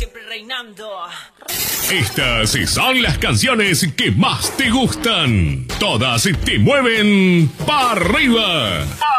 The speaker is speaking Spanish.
siempre reinando. Estas son las canciones que más te gustan. Todas te mueven para arriba.